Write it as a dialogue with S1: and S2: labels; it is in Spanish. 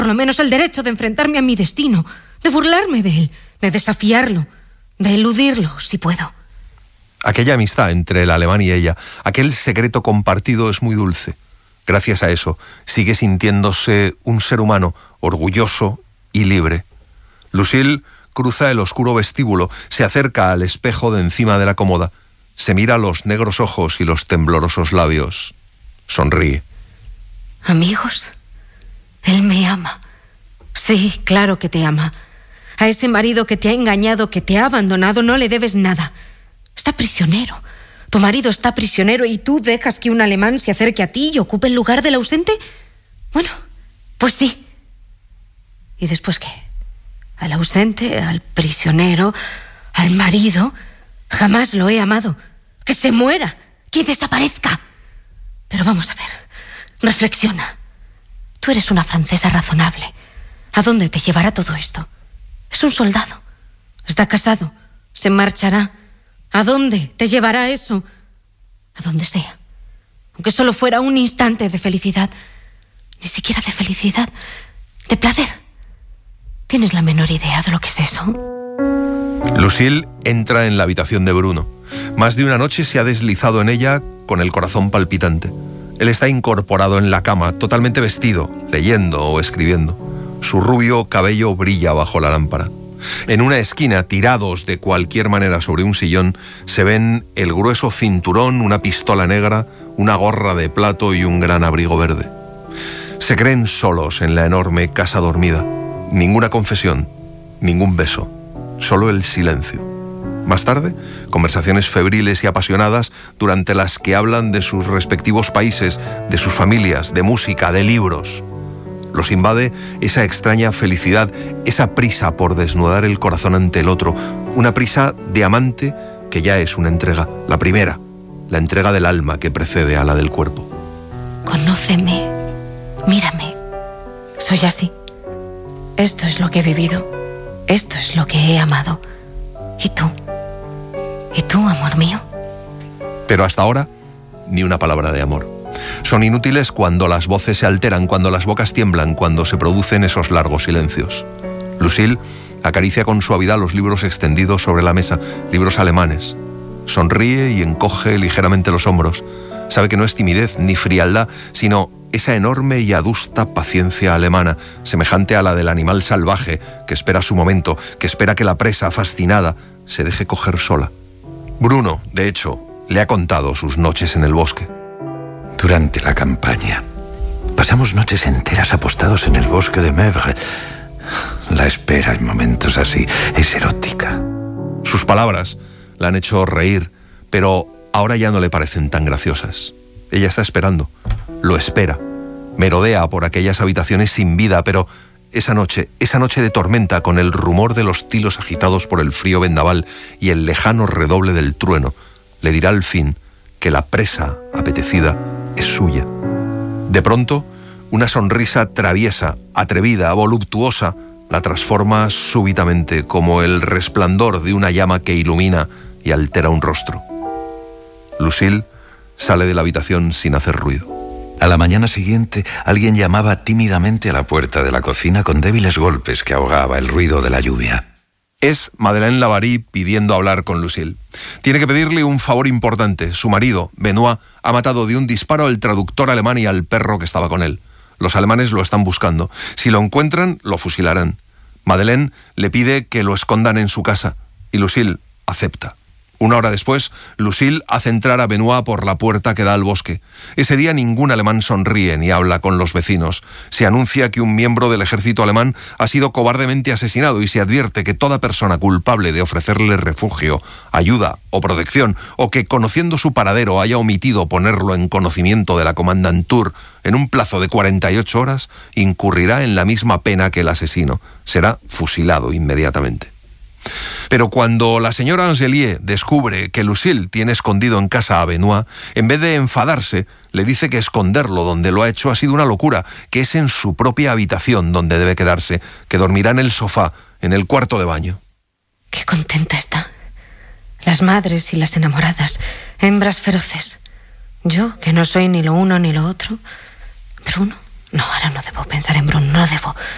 S1: por lo menos el derecho de enfrentarme a mi destino, de burlarme de él, de desafiarlo, de eludirlo, si puedo.
S2: Aquella amistad entre el alemán y ella, aquel secreto compartido es muy dulce. Gracias a eso, sigue sintiéndose un ser humano orgulloso y libre. Lucille cruza el oscuro vestíbulo, se acerca al espejo de encima de la cómoda, se mira los negros ojos y los temblorosos labios. Sonríe.
S1: ¿Amigos? Él me ama. Sí, claro que te ama. A ese marido que te ha engañado, que te ha abandonado, no le debes nada. Está prisionero. Tu marido está prisionero y tú dejas que un alemán se acerque a ti y ocupe el lugar del ausente. Bueno, pues sí. ¿Y después qué? Al ausente, al prisionero, al marido, jamás lo he amado. Que se muera, que desaparezca. Pero vamos a ver, reflexiona. Tú eres una francesa razonable. ¿A dónde te llevará todo esto? Es un soldado. Está casado. Se marchará. ¿A dónde te llevará eso? A donde sea. Aunque solo fuera un instante de felicidad. Ni siquiera de felicidad. De placer. ¿Tienes la menor idea de lo que es eso?
S2: Lucille entra en la habitación de Bruno. Más de una noche se ha deslizado en ella con el corazón palpitante. Él está incorporado en la cama, totalmente vestido, leyendo o escribiendo. Su rubio cabello brilla bajo la lámpara. En una esquina, tirados de cualquier manera sobre un sillón, se ven el grueso cinturón, una pistola negra, una gorra de plato y un gran abrigo verde. Se creen solos en la enorme casa dormida. Ninguna confesión, ningún beso, solo el silencio. Más tarde, conversaciones febriles y apasionadas durante las que hablan de sus respectivos países, de sus familias, de música, de libros. Los invade esa extraña felicidad, esa prisa por desnudar el corazón ante el otro, una prisa de amante que ya es una entrega, la primera, la entrega del alma que precede a la del cuerpo.
S1: Conóceme, mírame, soy así. Esto es lo que he vivido, esto es lo que he amado. ¿Y tú? ¿Y tú, amor mío?
S2: Pero hasta ahora, ni una palabra de amor. Son inútiles cuando las voces se alteran, cuando las bocas tiemblan, cuando se producen esos largos silencios. Lucille acaricia con suavidad los libros extendidos sobre la mesa, libros alemanes. Sonríe y encoge ligeramente los hombros. Sabe que no es timidez ni frialdad, sino esa enorme y adusta paciencia alemana, semejante a la del animal salvaje que espera su momento, que espera que la presa, fascinada, se deje coger sola. Bruno, de hecho, le ha contado sus noches en el bosque.
S3: Durante la campaña, pasamos noches enteras apostados en el bosque de Mèvres. La espera en momentos así es erótica.
S2: Sus palabras la han hecho reír, pero ahora ya no le parecen tan graciosas. Ella está esperando, lo espera, merodea por aquellas habitaciones sin vida, pero esa noche de tormenta, con el rumor de los tilos agitados por el frío vendaval y el lejano redoble del trueno, le dirá al fin que la presa apetecida es suya. De pronto, una sonrisa traviesa, atrevida, voluptuosa, la transforma súbitamente como el resplandor de una llama que ilumina y altera un rostro. Lucille sale de la habitación sin hacer ruido.
S3: A la mañana siguiente, alguien llamaba tímidamente a la puerta de la cocina con débiles golpes que ahogaba el ruido de la lluvia.
S2: Es Madeleine Lavary pidiendo hablar con Lucille. Tiene que pedirle un favor importante. Su marido, Benoit, ha matado de un disparo al traductor alemán y al perro que estaba con él. Los alemanes lo están buscando. Si lo encuentran, lo fusilarán. Madeleine le pide que lo escondan en su casa y Lucille acepta. Una hora después, Lucille hace entrar a Benoit por la puerta que da al bosque. Ese día ningún alemán sonríe ni habla con los vecinos. Se anuncia que un miembro del ejército alemán ha sido cobardemente asesinado y se advierte que toda persona culpable de ofrecerle refugio, ayuda o protección, o que conociendo su paradero haya omitido ponerlo en conocimiento de la Kommandantur en un plazo de 48 horas, incurrirá en la misma pena que el asesino. Será fusilado inmediatamente. Pero cuando la señora Angelier descubre que Lucille tiene escondido en casa a Benoit, en vez de enfadarse, le dice que esconderlo donde lo ha hecho ha sido una locura, que es en su propia habitación donde debe quedarse, que dormirá en el sofá, en el cuarto de baño.
S1: Qué contenta está. Las madres y las enamoradas, hembras feroces. Yo, que no soy ni lo uno ni lo otro. Bruno. No, ahora no debo pensar en Bruno, no debo.